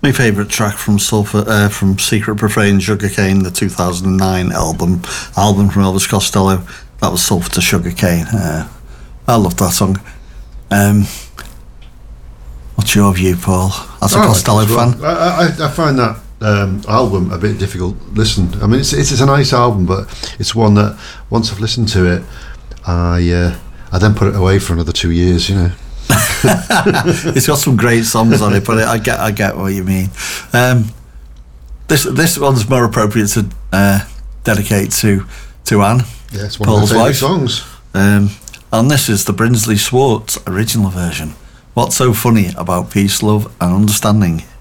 My favourite track from from Secret Profane Sugarcane, the 2009 album from Elvis Costello. That was Sulphur to Sugarcane. I love that song. What's your view, Paul, as a Costello fan? I find that album a bit difficult to listen. I mean, it's a nice album, but it's one that once I've listened to it, I then put it away for another 2 years. You know. It's got some great songs on it, but I get what you mean. This one's more appropriate to dedicate to Anne. Yeah, it's one Paul's of my wife. favourite songs. And this is the Brinsley Schwartz original version. What's so funny about peace, love, and understanding?